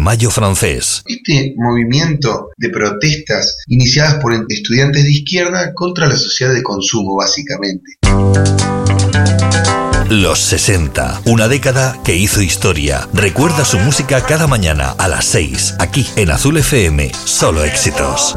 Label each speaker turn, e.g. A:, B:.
A: Mayo francés.
B: Este movimiento de protestas iniciadas por estudiantes de izquierda contra la sociedad de consumo, básicamente.
A: Los 60, una década que hizo historia. Recuerda su música cada mañana a las 6, aquí en Azul FM, solo éxitos.